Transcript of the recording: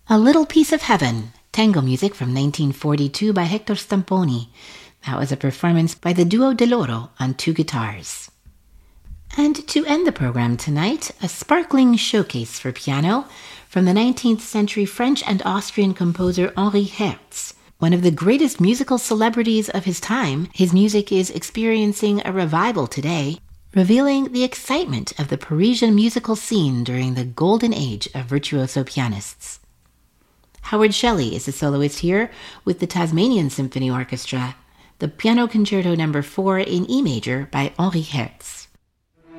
A Little Piece of Heaven, tango music from 1942 by Hector Stamponi. That was a performance by the Duo De Loro on 2 guitars. And to end the program tonight, a sparkling showcase for piano from the 19th century French and Austrian composer Henri Herz. One of the greatest musical celebrities of his time, his music is experiencing a revival today, revealing the excitement of the Parisian musical scene during the golden age of virtuoso pianists. Howard Shelley is the soloist here with the Tasmanian Symphony Orchestra, the Piano Concerto No. 4 in E major by Henri Herz.